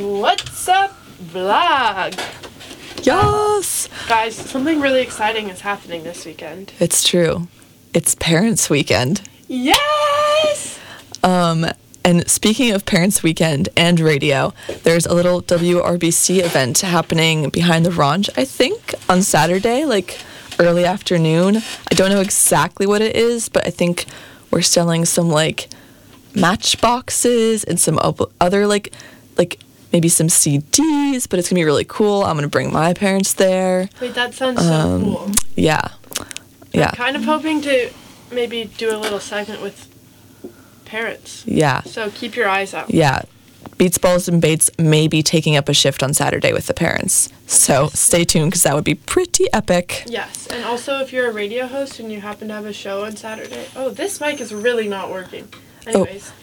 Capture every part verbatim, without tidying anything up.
What's up, vlog? Yes! Guys, something really exciting is happening this weekend. It's true. It's Parents' Weekend. Yes! Um, and speaking of Parents' Weekend and radio, there's a little W R B C event happening behind the Ranch, I think, on Saturday, like early afternoon. I don't know exactly what it is, but I think we're selling some, like, matchboxes and some op- other, like, like maybe some C Ds, but it's going to be really cool. I'm going to bring my parents there. Wait, that sounds Um, so cool. Yeah. Yeah. I'm kind of hoping to maybe do a little segment with parents. Yeah. So keep your eyes out. Yeah. Beats, Balls, and Bates may be taking up a shift on Saturday with the parents. So stay tuned because that would be pretty epic. Yes, and also if you're a radio host and you happen to have a show on Saturday. Oh, this mic is really not working. Anyways.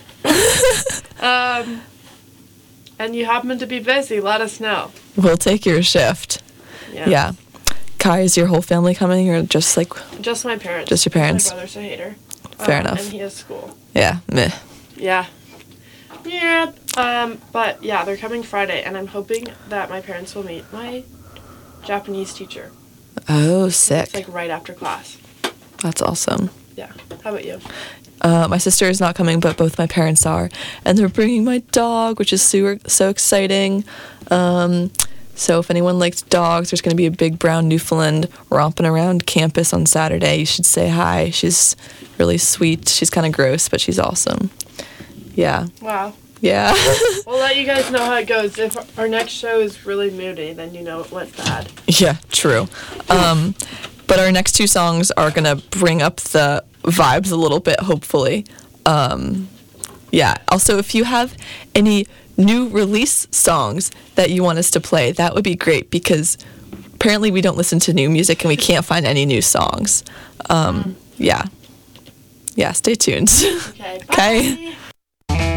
Oh. um, and you happen to be busy, let us know. We'll take your shift. Yeah. Yeah. Kai, is your whole family coming or just like... Just my parents. Just your parents? My brother's a hater. Fair um, enough. And he has school. Yeah. Meh. Yeah. Yeah. Um, but yeah, they're coming Friday, and I'm hoping that my parents will meet my Japanese teacher. Oh, sick. It's like right after class. That's awesome. Yeah. How about you? Uh, my sister is not coming, but both my parents are. And they're bringing my dog, which is super, so exciting. Um, so if anyone likes dogs, there's going to be a big brown Newfoundland romping around campus on Saturday. You should say hi. She's really sweet. She's kind of gross, but she's awesome. Yeah. Wow. Yeah. We'll let you guys know how it goes. If our next show is really moody, then you know it went bad. Yeah, true. Um, but our next two songs are going to bring up the vibes a little bit, hopefully. Um, yeah. Also, if you have any new release songs that you want us to play, that would be great because apparently we don't listen to new music and we can't find any new songs. Um, yeah. Yeah, stay tuned. Okay. Bye. Okay.